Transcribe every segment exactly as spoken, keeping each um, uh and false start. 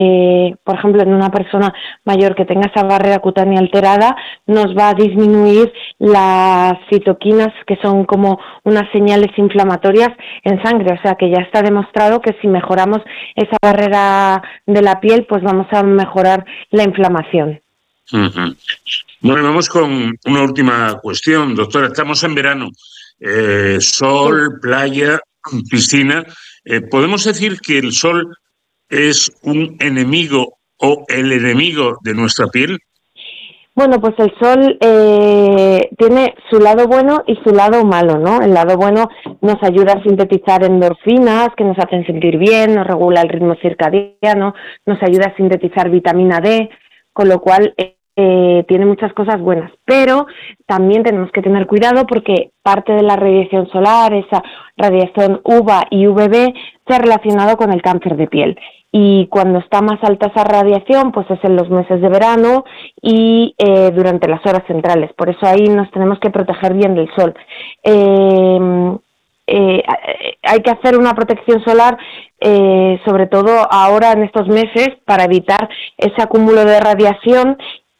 eh, por ejemplo, en una persona mayor que tenga esa barrera cutánea alterada, nos va a disminuir las citoquinas, que son como unas señales inflamatorias en sangre. O sea, que ya está demostrado que si mejoramos esa barrera de la piel, pues vamos a mejorar la inflamación. Uh-huh. Bueno, vamos con una última cuestión, doctora. Estamos en verano, eh, sol, playa, piscina. Eh, ¿Podemos decir que el sol es un enemigo o el enemigo de nuestra piel? Bueno, pues el sol eh, tiene su lado bueno y su lado malo, ¿no? El lado bueno nos ayuda a sintetizar endorfinas que nos hacen sentir bien, nos regula el ritmo circadiano, nos ayuda a sintetizar vitamina D, con lo cual eh, eh, tiene muchas cosas buenas. Pero también tenemos que tener cuidado porque parte de la radiación solar, esa radiación U V A y U V B, se ha relacionado con el cáncer de piel. Y cuando está más alta esa radiación, pues es en los meses de verano y eh, durante las horas centrales. Por eso ahí nos tenemos que proteger bien del sol. Eh, eh, hay que hacer una protección solar, eh, sobre todo ahora en estos meses, para evitar ese acúmulo de radiación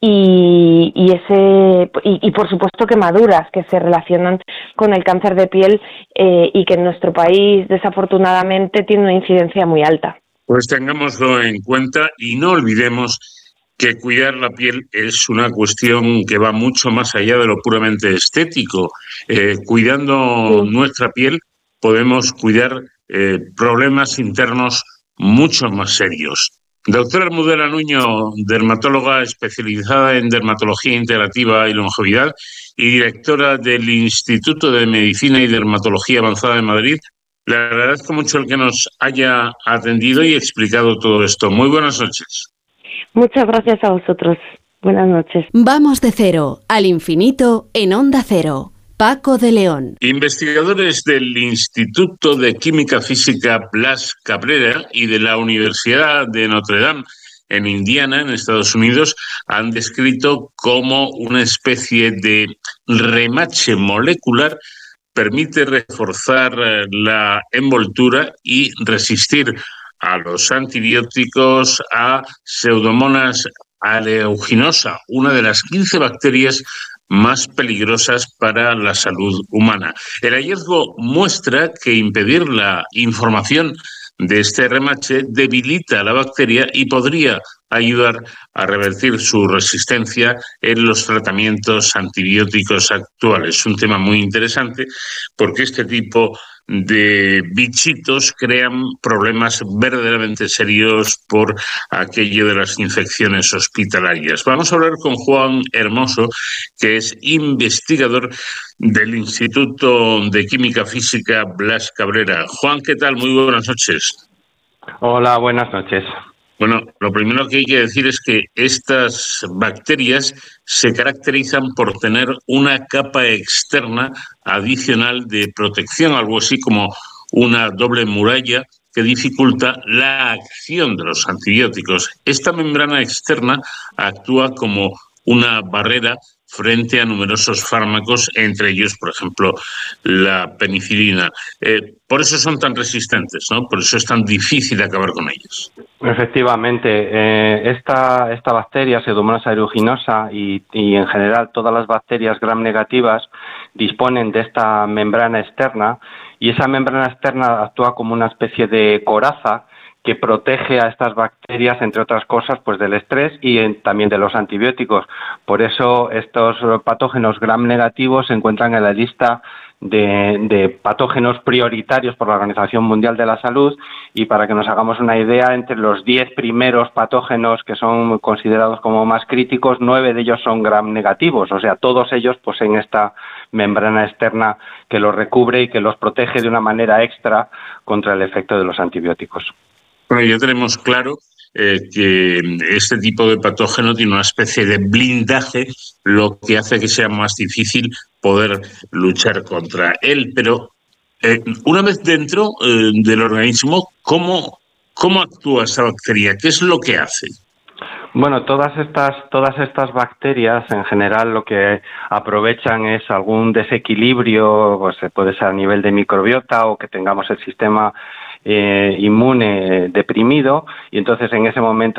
y, y ese y, y por supuesto quemaduras que se relacionan con el cáncer de piel eh, y que en nuestro país desafortunadamente tiene una incidencia muy alta. Pues tengámoslo en cuenta y no olvidemos que cuidar la piel es una cuestión que va mucho más allá de lo puramente estético. Eh, cuidando sí. nuestra piel podemos cuidar eh, problemas internos mucho más serios. Doctora Almudena Nuño, dermatóloga especializada en dermatología integrativa y longevidad y directora del Instituto de Medicina y Dermatología Avanzada de Madrid, le agradezco mucho el que nos haya atendido y explicado todo esto. Muy buenas noches. Muchas gracias a vosotros. Buenas noches. Vamos de cero al infinito en Onda Cero. Paco de León. Investigadores del Instituto de Química Física Blas Cabrera y de la Universidad de Notre Dame en Indiana, en Estados Unidos, han descrito cómo una especie de remache molecular permite reforzar la envoltura y resistir a los antibióticos, a Pseudomonas aeruginosa, una de las quince bacterias más peligrosas para la salud humana. El hallazgo muestra que impedir la información de este remache debilita a la bacteria y podría ayudar a revertir su resistencia en los tratamientos antibióticos actuales. Un tema muy interesante porque este tipo de bichitos crean problemas verdaderamente serios por aquello de las infecciones hospitalarias. Vamos a hablar con Juan Hermoso, que es investigador del Instituto de Química Física Blas Cabrera. Juan, ¿qué tal? Muy buenas noches. Hola, buenas noches. Bueno, lo primero que hay que decir es que estas bacterias se caracterizan por tener una capa externa adicional de protección, algo así como una doble muralla que dificulta la acción de los antibióticos. Esta membrana externa actúa como una barrera frente a numerosos fármacos, entre ellos, por ejemplo, la penicilina. Eh, por eso son tan resistentes, ¿no? Por eso es tan difícil acabar con ellos. Efectivamente, eh, esta, esta bacteria, Pseudomonas aeruginosa, y, y en general todas las bacterias gram negativas disponen de esta membrana externa, y esa membrana externa actúa como una especie de coraza que protege a estas bacterias, entre otras cosas, pues del estrés y en, también de los antibióticos. Por eso estos patógenos gram negativos se encuentran en la lista de, de patógenos prioritarios por la Organización Mundial de la Salud, y para que nos hagamos una idea, entre los diez primeros patógenos que son considerados como más críticos, nueve de ellos son gram negativos, o sea, todos ellos poseen esta membrana externa que los recubre y que los protege de una manera extra contra el efecto de los antibióticos. Bueno, ya tenemos claro eh, que este tipo de patógeno tiene una especie de blindaje, lo que hace que sea más difícil poder luchar contra él. Pero eh, una vez dentro eh, del organismo, ¿cómo, ¿cómo actúa esa bacteria? ¿Qué es lo que hace? Bueno, todas estas, todas estas bacterias en general lo que aprovechan es algún desequilibrio, pues puede ser a nivel de microbiota o que tengamos el sistema eh, inmune deprimido, y entonces en ese momento